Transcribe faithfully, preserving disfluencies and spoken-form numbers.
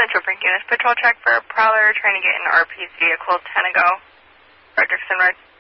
Central Brink Units. Patrol check for a prowler trying to get an R P's vehicle, ten ago. Frederickson Road.